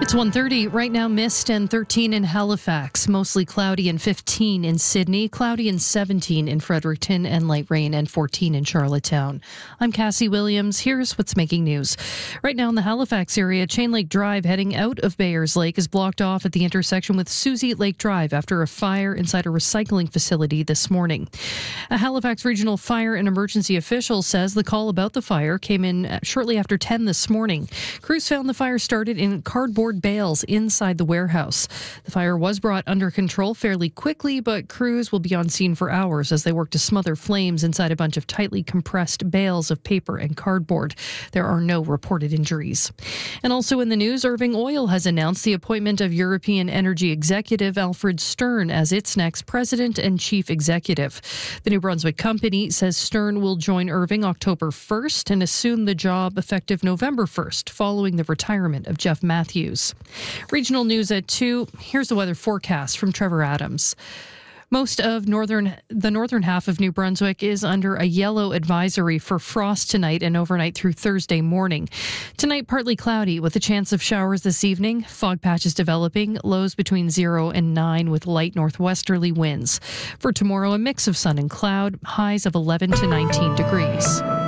It's 1:30 right now. Mist and 13 in Halifax, mostly cloudy and 15 in Sydney, cloudy and 17 in Fredericton, and light rain and 14 in Charlottetown. I'm Cassie Williams. Here's what's making news. Right now in the Halifax area, Chain Lake Drive heading out of Bayers Lake is blocked off at the intersection with Susie Lake Drive after a fire inside a recycling facility this morning. A Halifax Regional Fire and Emergency official says the call about the fire came in shortly after 10 this morning. Crews found the fire started in cardboard bales inside the warehouse. The fire was brought under control fairly quickly, but crews will be on scene for hours as they work to smother flames inside a bunch of tightly compressed bales of paper and cardboard. There are no reported injuries. And also in the news, Irving Oil has announced the appointment of European energy executive Alfred Stern as its next president and chief executive. The New Brunswick company says Stern will join Irving October 1st and assume the job effective November 1st, following the retirement of Jeff Matthews. Regional news at 2. Here's the weather forecast from Trevor Adams. Most of the northern half of New Brunswick is under a yellow advisory for frost tonight and overnight through Thursday morning. Tonight, partly cloudy with a chance of showers this evening. Fog patches developing, lows between 0 and 9 with light northwesterly winds. For tomorrow, a mix of sun and cloud, highs of 11 to 19 degrees.